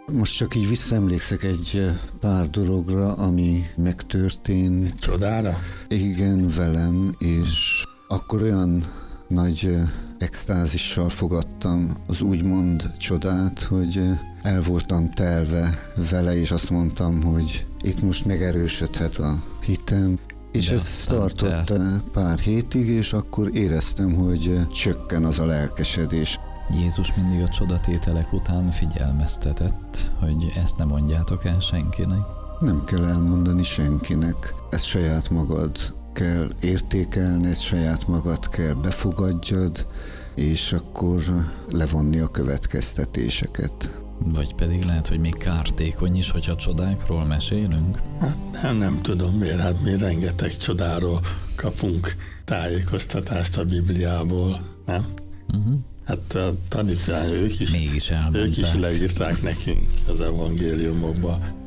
Most csak így visszaemlékszek egy pár dologra, ami megtörtént. Csodára? Igen, velem, és akkor olyan nagy extázissal fogadtam az úgymond csodát, hogy el voltam telve vele, és azt mondtam, hogy itt most megerősödhet a hitem. És ez tartott pár hétig, és akkor éreztem, hogy csökken az a lelkesedés. Jézus mindig a csodatételek után figyelmeztetett, hogy ezt nem mondjátok el senkinek. Nem kell elmondani senkinek, ezt saját magad kell értékelni, ezt saját magad kell befogadjad, és akkor levonni a következtetéseket. Vagy pedig lehet, hogy még kártékony is, hogyha csodákról mesélünk? Hát nem tudom miért, hát mi rengeteg csodáról kapunk tájékoztatást a Bibliából, nem? Hát a tanítványok ők is mégis elmondták. Ők is leírták nekünk az evangéliumokba.